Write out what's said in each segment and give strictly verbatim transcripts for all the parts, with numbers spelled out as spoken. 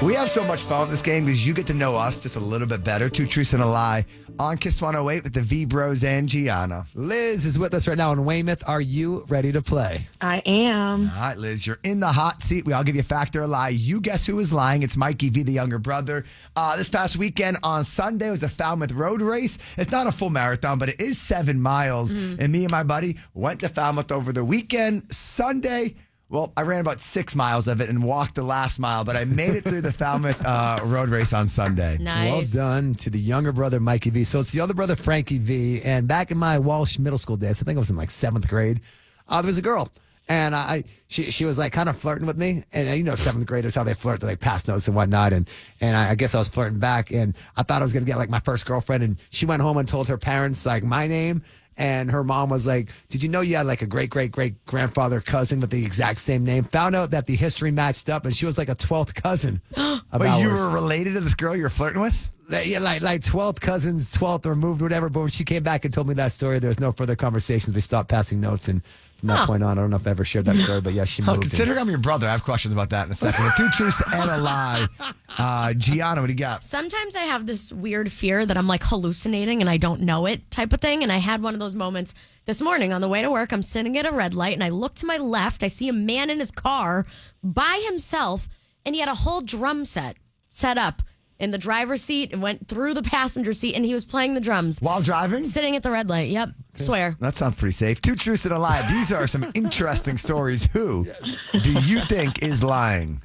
We have so much fun with this game because you get to know us just a little bit better. Two truths and a lie on Kiss one oh eight with the V-Bros and Gianna. Liz is with us right now in Weymouth. Are you ready to play? I am. All right, Liz, you're in the hot seat. We all give you a fact or a lie. You guess who is lying. It's Mikey V, the younger brother. Uh, this past weekend on Sunday was a Falmouth road race. It's not a full marathon, but it is seven miles. Mm. And me and my buddy went to Falmouth over the weekend. Sunday, well, I ran about six miles of it and walked the last mile, but I made it through the Falmouth uh, road race on Sunday. Nice. Well done to the younger brother, Mikey V. So it's the other brother, Frankie V. And back in my Walsh middle school days, I think I was in like seventh grade, uh, there was a girl. And I, she, she was like kind of flirting with me, and uh, you know, seventh graders how they flirt, they like pass notes and whatnot. And and I, I guess I was flirting back, and I thought I was gonna get like my first girlfriend. And she went home and told her parents like my name, and her mom was like, "Did you know you had like a great great great grandfather cousin with the exact same name?" Found out that the history matched up, and she was like a twelfth cousin. of But ours. you were related to this girl you were flirting with? Yeah, like like twelfth cousins, twelfth removed, whatever. But when she came back and told me that story, there was no further conversations. We stopped passing notes, and from that huh. point on, I don't know if I ever shared that story, but yeah, she moved. Oh, considering I'm your brother, I have questions about that in a second. Two truths and a lie. Uh, Gianna, what do you got? Sometimes I have this weird fear that I'm like hallucinating and I don't know it type of thing. And I had one of those moments this morning on the way to work. I'm sitting at a red light and I look to my left. I see a man in his car by himself, and he had a whole drum set set up in the driver's seat and went through the passenger seat, and he was playing the drums. While driving? Sitting at the red light. Yep. Okay. Swear. That sounds pretty safe. Two truths and a lie. These are some interesting stories. Who do you think is lying?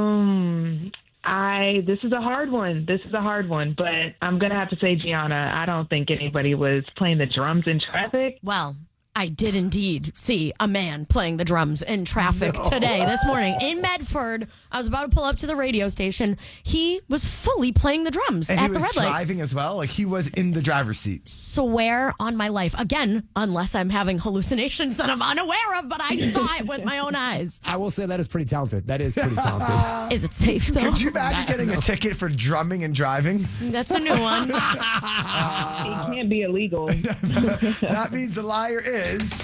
Um, I, this is a hard one. This is a hard one, but I'm going to have to say Gianna. I don't think anybody was playing the drums in traffic. Well, I did indeed see a man playing the drums in traffic no. today, this morning in Medford. I was about to pull up to the radio station. He was fully playing the drums and at the the red light. Driving as well? Like he was in the driver's seat. Swear on my life. Again, unless I'm having hallucinations that I'm unaware of, but I saw it with my own eyes. I will say that is pretty talented. That is pretty talented. Is it safe, though? Could you imagine getting a ticket for drumming and driving? That's a new one. uh, it can't be illegal. That means the liar is...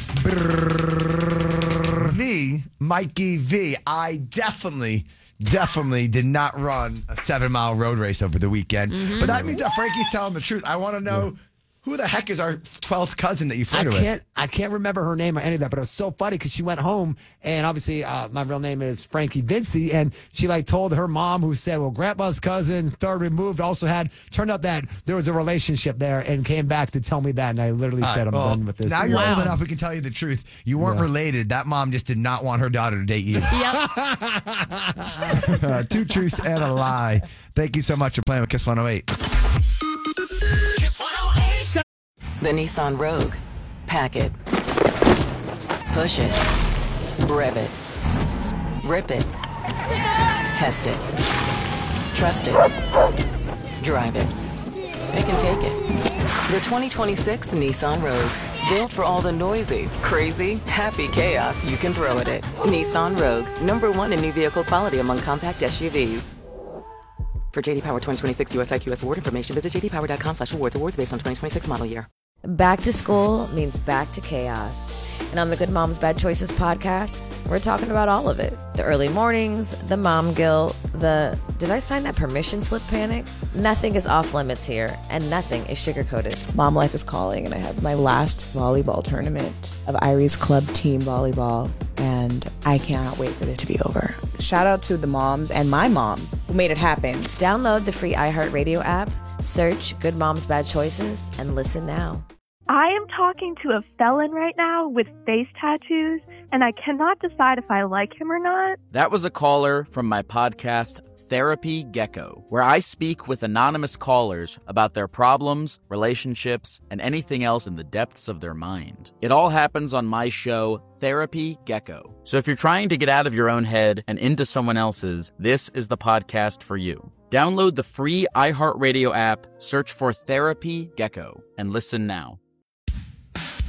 me, Mikey V. I definitely, definitely did not run a seven-mile road race over the weekend. Mm-hmm. But that means that Frankie's telling the truth. I want to know... Yeah. Who the heck is our twelfth cousin that you flirted I can't, with? I can't remember her name or any of that, but it was so funny because she went home, and obviously uh, my real name is Frankie Vinci, and she like told her mom, who said, well, grandpa's cousin, third removed, also had, turned out that there was a relationship there, and came back to tell me that, and I literally All said, right, I'm well, done with this. Now you're wow. old enough, we can tell you the truth. You weren't yeah. related. That mom just did not want her daughter to date you. Yep. uh, two truths and a lie. Thank you so much for playing with Kiss one oh eight. The Nissan Rogue. Pack it. Push it. Rev it. Rip it. Test it. Trust it. Drive it. It can take it. The twenty twenty-six Nissan Rogue. Built for all the noisy, crazy, happy chaos you can throw at it. Nissan Rogue. Number one in new vehicle quality among compact S U Vs. For J D Power twenty twenty-six U S I Q S award information, visit j d power dot com slash awards. Awards based on twenty twenty-six model year. Back to school means back to chaos. And on the Good Moms Bad Choices podcast, we're talking about all of it. The early mornings, the mom guilt, the did I sign that permission slip panic? Nothing is off limits here, and nothing is sugar-coated. Mom life is calling, and I have my last volleyball tournament of Irie's Club Team Volleyball, and I cannot wait for it to be over. Shout out to the moms and my mom who made it happen. Download the free iHeartRadio app, search Good Moms Bad Choices, and listen now. I am talking to a felon right now with face tattoos, and I cannot decide if I like him or not. That was a caller from my podcast, Therapy Gecko, where I speak with anonymous callers about their problems, relationships, and anything else in the depths of their mind. It all happens on my show, Therapy Gecko. So if you're trying to get out of your own head and into someone else's, this is the podcast for you. Download the free iHeartRadio app, search for Therapy Gecko, and listen now.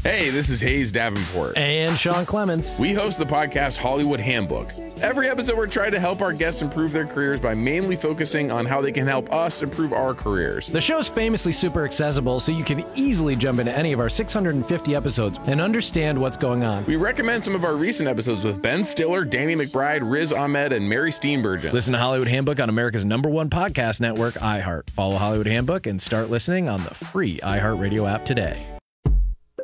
Hey, this is Hayes Davenport. And Sean Clements. We host the podcast Hollywood Handbook. Every episode, we're trying to help our guests improve their careers by mainly focusing on how they can help us improve our careers. The show's famously super accessible, so you can easily jump into any of our six hundred fifty episodes and understand what's going on. We recommend some of our recent episodes with Ben Stiller, Danny McBride, Riz Ahmed, and Mary Steenburgen. Listen to Hollywood Handbook on America's number one podcast network, iHeart. Follow Hollywood Handbook and start listening on the free iHeartRadio app today.